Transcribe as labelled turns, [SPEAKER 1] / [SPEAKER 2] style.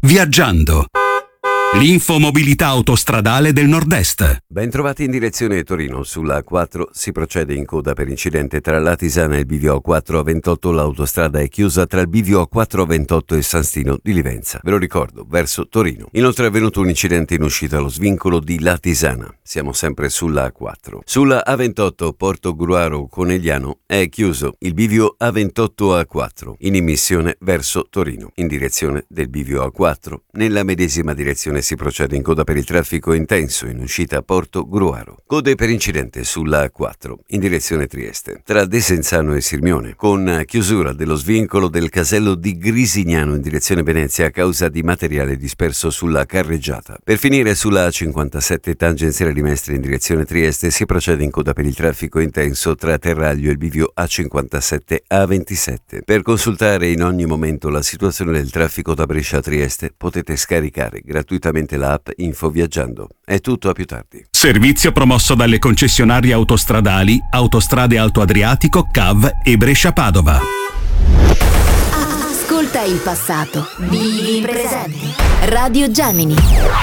[SPEAKER 1] Viaggiando. L'infomobilità autostradale del Nord-Est.
[SPEAKER 2] Ben trovati in direzione Torino. Sulla A4 si procede in coda per incidente tra Latisana e il bivio A4 A28. L'autostrada è chiusa tra il bivio A4 A28 e San Stino di Livenza. Ve lo ricordo, verso Torino. Inoltre è avvenuto un incidente in uscita allo svincolo di Latisana. Siamo sempre sulla A4. Sulla A28 Porto Gruaro Conegliano è chiuso il bivio A28 A4 in immissione verso Torino. In direzione del bivio A4 nella medesima direzione si procede in coda per il traffico intenso in uscita Porto Gruaro. Code per incidente sulla A4 in direzione Trieste tra Desenzano e Sirmione, con chiusura dello svincolo del casello di Grisignano in direzione Venezia a causa di materiale disperso sulla carreggiata. Per finire sulla A57 tangenziale di Mestre in direzione Trieste si procede in coda per il traffico intenso tra Terraglio e il bivio A57 A27. Per consultare in ogni momento la situazione del traffico da Brescia a Trieste potete scaricare gratuitamente l'app Info Viaggiando. È tutto, a più tardi.
[SPEAKER 1] Servizio promosso dalle concessionarie autostradali Autostrade Alto Adriatico, CAV e Brescia-Padova.
[SPEAKER 3] Ascolta il passato, vivi il presente. Radio Gemini.